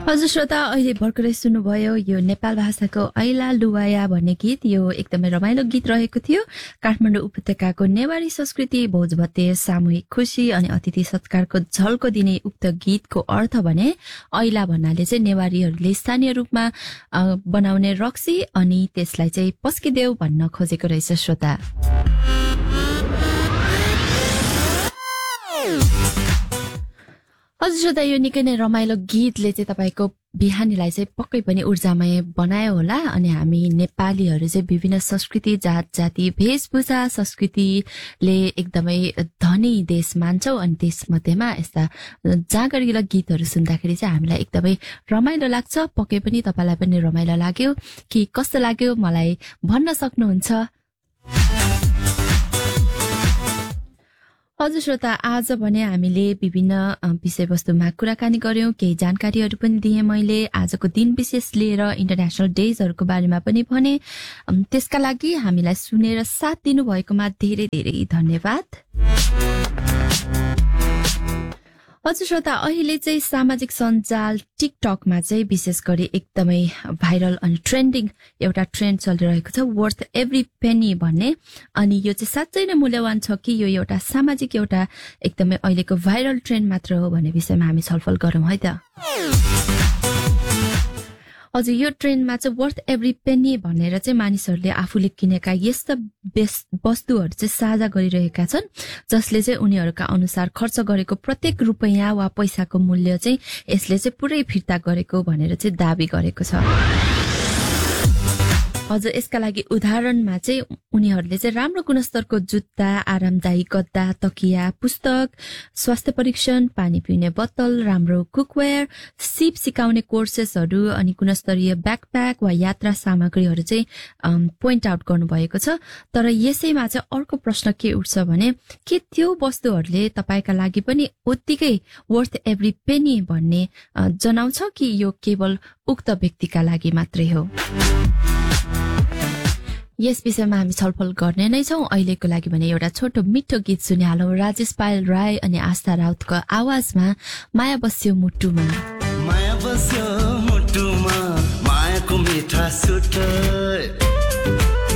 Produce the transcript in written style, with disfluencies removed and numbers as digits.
हजुर श्रोता, अहिले भर्खरै सुन्नुभयो यो नेपाल भाषाको ऐला लुवाया भन्ने गीत। यो एकदमै रमाइलो गीत रहेको थियो। काठमाडौँ उपत्यकाको नेवारी संस्कृति, भोजभते, सामूहिक खुशी अनि अतिथि सत्कारको झल्को दिने उक्त गीतको अर्थ भने ऐला भन्नाले चाहिँ नेवारीहरूले स्थानीय रूपमा बनाउने रक्सी अनि त्यसलाई चाहिँ पस्किदेऊ भन्न खोजेको रहेछ श्रोता। हजुर श्रोता, यो निकै नै रमाइलो गीतले चाहिँ तपाईँको बिहानीलाई चाहिँ पक्कै पनि ऊर्जामय बनायो होला। अनि हामी नेपालीहरू चाहिँ विभिन्न संस्कृति, जात जाति, वेशभूषा, संस्कृतिले एकदमै धनी देश मान्छौँ। अनि त्यसमध्येमा यस्ता जाँगरिला गीतहरू सुन्दाखेरि चाहिँ हामीलाई एकदमै रमाइलो लाग्छ। पक्कै पनि तपाईँलाई पनि रमाइलो लाग्यो कि कस्तो लाग्यो मलाई भन्न सक्नुहुन्छ। हजुर श्रोता, आज भने हामीले विभिन्न विषयवस्तुमा कुराकानी गर्यौं, केही जानकारीहरू पनि दिएँ मैले। आजको दिन विशेष लिएर इन्टरनेशनल डेजहरूको बारेमा पनि भने। त्यसका लागि हामीलाई सुनेर साथ दिनुभएकोमा धेरै धेरै धन्यवाद। हजुर श्रोता, अहिले चाहिँ सामाजिक सञ्जाल टिकटकमा चाहिँ विशेष गरी एकदमै भाइरल अनि ट्रेन्डिङ एउटा ट्रेन्ड चलिरहेको छ, वर्थ एभ्री पेनी भन्ने। अनि यो चाहिँ साँच्चै नै मूल्यवान छ कि यो एउटा सामाजिक एउटा एकदमै अहिलेको भाइरल ट्रेन्ड मात्र हो भन्ने विषयमा हामी छलफल गरौँ है त। हजुर, यो ट्रेन्डमा चाहिँ वर्थ एभ्री पेनी भनेर चाहिँ मानिसहरूले आफूले किनेका यस्ता वस्तुहरू चाहिँ साझा गरिरहेका छन्, जसले चाहिँ उनीहरूका अनुसार खर्च गरेको प्रत्येक रुपैयाँ वा पैसाको मूल्य चाहिँ यसले चाहिँ पुरै फिर्ता गरेको भनेर चाहिँ दाबी गरेको छ। हजुर, यसका लागि उदाहरणमा चाहिँ उनीहरूले चाहिँ राम्रो गुणस्तरको जुत्ता, आरामदायी गद्दा, तकिया, पुस्तक, स्वास्थ्य परीक्षण, पानी पिउने बोतल, राम्रो कुकवेयर, सिप सिकाउने कोर्सेसहरू अनि गुणस्तरीय ब्याकप्याक वा यात्रा सामग्रीहरू चाहिँ पोइन्ट आउट गर्नुभएको छ। तर यसैमा चाहिँ अर्को प्रश्न के उठ्छ भने के त्यो वस्तुहरूले तपाईँका लागि पनि उत्तिकै वर्थ एभ्री पेनी भन्ने जनाउँछ कि यो केवल उक्त व्यक्तिका लागि मात्रै हो? यस विषयमा हामी छलफल गर्ने नै छौं। अहिलेको लागि भने एउटा छोटो मिठो गीत सुनिहालौं। राजेश पायल राय अनि आस्था राउतको आवाजमा माया बस्यो मुटुमा। माया बस्यो मुटुमा, मायाको मिठा सुट